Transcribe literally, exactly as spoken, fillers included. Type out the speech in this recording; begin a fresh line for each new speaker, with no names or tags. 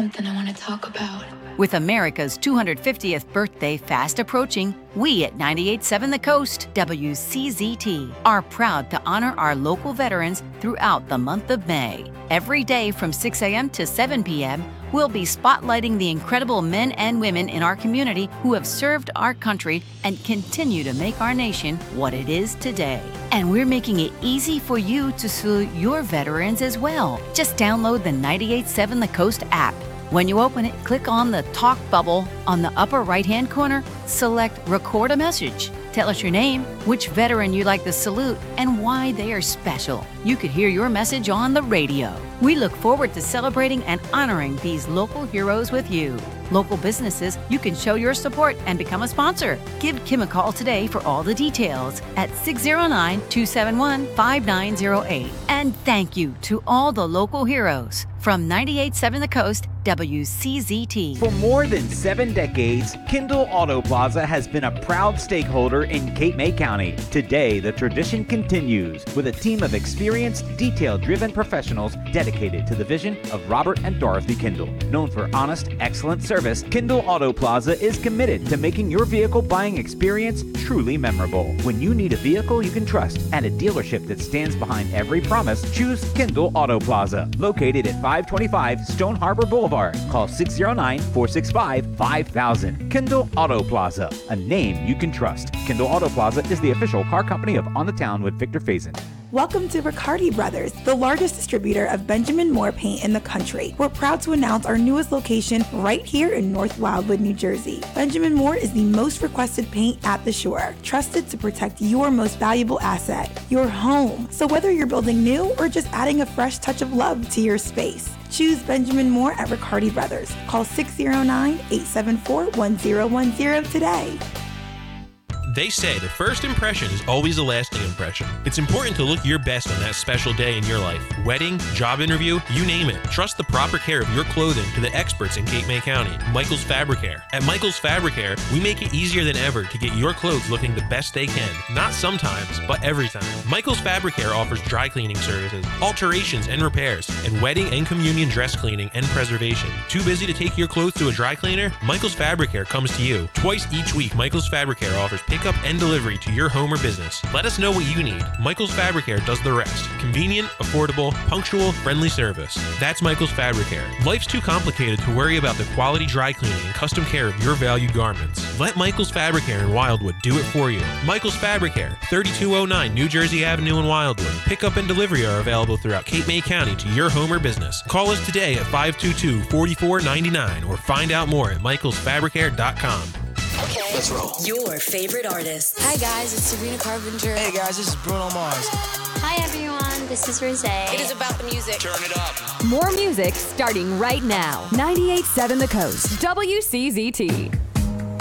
something I want to talk about.
With America's two hundred fiftieth birthday fast approaching, we at ninety-eight point seven The Coast, W C Z T, are proud to honor our local veterans throughout the month of May. Every day from six a m to seven p m, we'll be spotlighting the incredible men and women in our community who have served our country and continue to make our nation what it is today. And we're making it easy for you to salute your veterans as well. Just download the ninety-eight point seven The Coast app. When you open it, click on the talk bubble on the upper right-hand corner, select record a message. Tell us your name, which veteran you'd like to salute, and why they are special. You could hear your message on the radio. We look forward to celebrating and honoring these local heroes with you. Local businesses, you can show your support and become a sponsor. Give Kim a call today for all the details at six zero nine, two seven one, five nine zero eight. And thank you to all the local heroes. From ninety-eight point seven The Coast, W C Z T.
For more than seven decades, Kindle Auto Plaza has been a proud stakeholder in Cape May County. Today, the tradition continues with a team of experienced, detail-driven professionals dedicated to the vision of Robert and Dorothy Kindle. Known for honest, excellent service, Kindle Auto Plaza is committed to making your vehicle buying experience truly memorable. When you need a vehicle you can trust and a dealership that stands behind every promise, choose Kindle Auto Plaza, located at five twenty-five Stone Harbor Boulevard. Call six zero nine, four six five, five thousand. Kindle Auto Plaza, a name you can trust. Kindle Auto Plaza is the official car company of On the Town with Victor Faison.
Welcome to Riccardi Brothers, the largest distributor of Benjamin Moore paint in the country. We're proud to announce our newest location right here in North Wildwood, New Jersey. Benjamin Moore is the most requested paint at the shore, trusted to protect your most valuable asset, your home. So whether you're building new or just adding a fresh touch of love to your space, choose Benjamin Moore at Riccardi Brothers. Call six zero nine, eight seven four, one zero one zero today.
They say the first impression is always a lasting impression. It's important to look your best on that special day in your life. Wedding, job interview, you name it. Trust the proper care of your clothing to the experts in Cape May County, Michael's Fabricare. At Michael's Fabricare, we make it easier than ever to get your clothes looking the best they can. Not sometimes, but every time. Michael's Fabricare offers dry cleaning services, alterations and repairs, and wedding and communion dress cleaning and preservation. Too busy to take your clothes to a dry cleaner? Michael's Fabricare comes to you. Twice each week, Michael's Fabricare offers pickup and delivery to your home or business. Let us know what you need. Michael's Fabricare does the rest. Convenient, affordable, punctual, friendly service. That's Michael's Fabricare. Life's too complicated to worry about the quality dry cleaning and custom care of your valued garments. Let Michael's Fabricare in Wildwood do it for you. Michael's Fabricare, thirty-two oh nine New Jersey Avenue in Wildwood. Pickup and delivery are available throughout Cape May County to your home or business. Call us today at five two two, four four nine nine or find out more at michaels fabricare dot com.
Okay, let's roll. Your favorite artist.
Hi guys, it's Sabrina Carpenter.
Hey guys, this is Bruno Mars.
Hi everyone, this is Rosé.
It is about the music.
Turn it up.
More music starting right now. ninety-eight point seven The Coast, W C Z T.